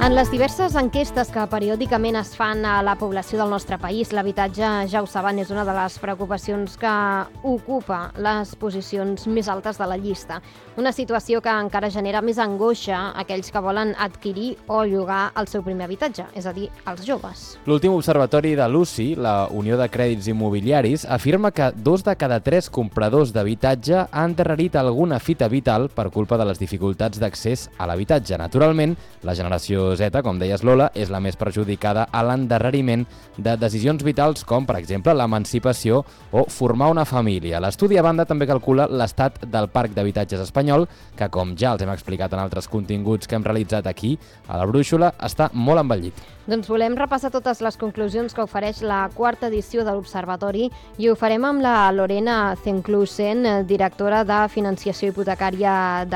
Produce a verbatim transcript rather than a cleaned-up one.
En les diverses enquestes que periòdicament es fan a la població del nostre país, l'habitatge, ja ho saben, és una de les preocupacions que ocupa les posicions més altes de la llista. Una situació que encara genera més angoixa a aquells que volen adquirir o llogar el seu primer habitatge, és a dir, els joves. L'últim observatori de l'U C I, la Unió de Crèdits Immobiliaris, afirma que dos de cada tres compradors d'habitatge han endarrerit alguna fita vital per culpa de les dificultats d'accés a l'habitatge. Naturalment, la generació Z, com deies Lola, és la més perjudicada a l'endarreriment de decisions vitals com, per exemple, l'emancipació o formar una família. L'estudi a banda també calcula l'estat del parc d'habitatges espanyol, que, com ja els hem explicat en altres continguts que hem realitzat aquí, a la Brúixola, està molt envellit. Doncs volem repassar totes les conclusions que ofereix la quarta edició de l'Observatori i ho farem amb la Lorena Zenclusen, directora de Financiació Hipotecària de